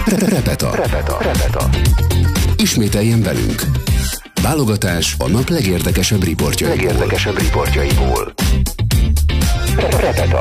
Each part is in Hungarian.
Repeta. Ismételjen velünk. Válogatás a nap legérdekesebb riportjaiból. Repeta.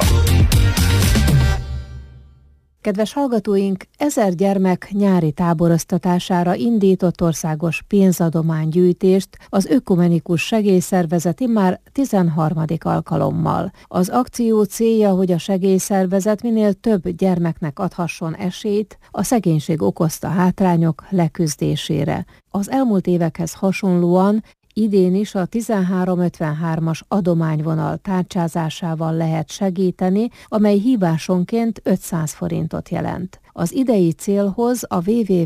Kedves hallgatóink, 1000 gyermek nyári táboroztatására indított országos pénzadománygyűjtést az Ökumenikus Segélyszervezet immár 13. alkalommal. Az akció célja, hogy a segélyszervezet minél több gyermeknek adhasson esélyt a szegénység okozta hátrányok leküzdésére. Az elmúlt évekhez hasonlóan idén is a 1353-as adományvonal tárcsázásával lehet segíteni, amely hívásonként 500 forintot jelent. Az idei célhoz a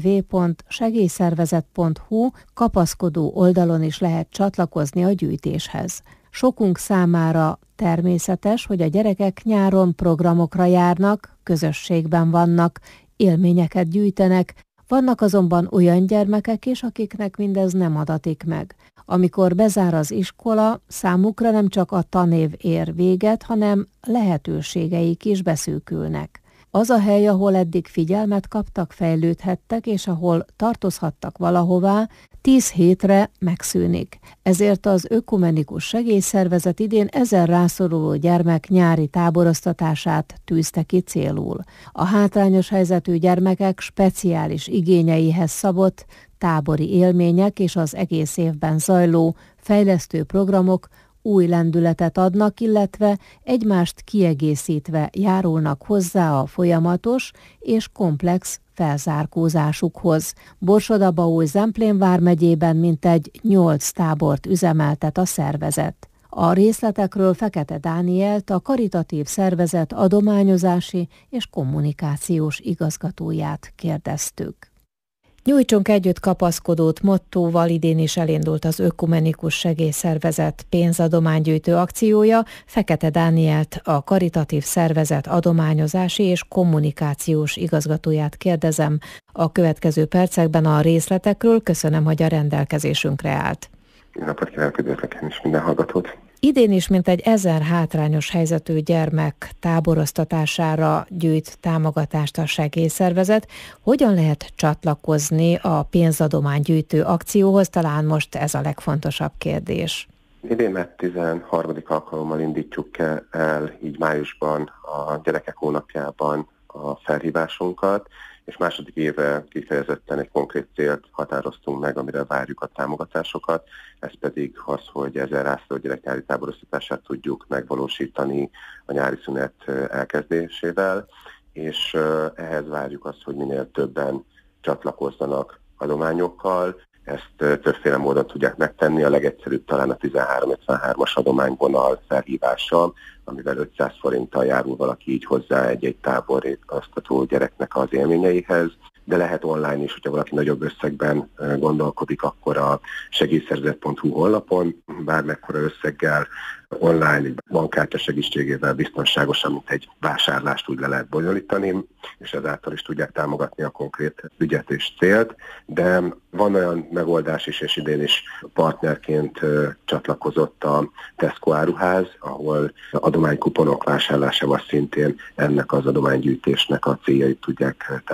www.segélyszervezet.hu kapaszkodó oldalon is lehet csatlakozni a gyűjtéshez. Sokunk számára természetes, hogy a gyerekek nyáron programokra járnak, közösségben vannak, élményeket gyűjtenek, vannak azonban olyan gyermekek is, akiknek mindez nem adatik meg. Amikor bezár az iskola, számukra nem csak a tanév ér véget, hanem lehetőségeik is beszűkülnek. Az a hely, ahol eddig figyelmet kaptak, fejlődhettek, és ahol tartozhattak valahová, 10 hétre megszűnik. Ezért az Ökumenikus Segélyszervezet idén 1000 rászoruló gyermek nyári táboroztatását tűzte ki célul. A hátrányos helyzetű gyermekek speciális igényeihez szabott tábori élmények és az egész évben zajló fejlesztő programok új lendületet adnak, illetve egymást kiegészítve járulnak hozzá a folyamatos és komplex felzárkózásukhoz. Borsod-Abaúj-Zemplén vármegyében mintegy 8 tábort üzemeltet a szervezet. A részletekről Fekete Dánielt, a karitatív szervezet adományozási és kommunikációs igazgatóját kérdeztük. Nyújtsunk együtt kapaszkodót mottóval idén is elindult az Ökumenikus Segélyszervezet pénzadománygyűjtő akciója. Fekete Dánielt, a karitatív szervezet adományozási és kommunikációs igazgatóját kérdezem a következő percekben a részletekről. Köszönöm, hogy a rendelkezésünkre állt. Jó napot kívánok, üdvözlök én is minden hallgatót! Idén is mintegy 1000 hátrányos helyzetű gyermek táboroztatására gyűjt támogatást a segélyszervezet. Hogyan lehet csatlakozni a pénzadománygyűjtő akcióhoz? Talán most ez a legfontosabb kérdés. Idén már 13. alkalommal indítjuk el így májusban a gyerekek hónapjában a felhívásunkat, és második éve kifejezetten egy konkrét célt határoztunk meg, amire várjuk a támogatásokat, ez pedig az, hogy 1000 rászoruló gyerek nyári táboroztatását tudjuk megvalósítani a nyári szünet elkezdésével, és ehhez várjuk azt, hogy minél többen csatlakozzanak adományokkal. Ezt többféle módon tudják megtenni, a legegyszerűbb talán a 1353-as adományvonal felhívása, amivel 500 forinttal járul valaki így hozzá egy táboroztató gyereknek az élményeihez, de lehet online is, hogyha valaki nagyobb összegben gondolkodik, akkor a segélyszervezet.hu honlapon bármekkora összeggel online, egy bankkártya segítségével biztonságosan, mint egy vásárlást úgy le lehet bonyolítani, és ezáltal is tudják támogatni a konkrét ügyet és célt, de van olyan megoldás is, és idén is partnerként csatlakozott a Tesco áruház, ahol adománykuponok vásárlásával szintén ennek az adománygyűjtésnek a céljait tudják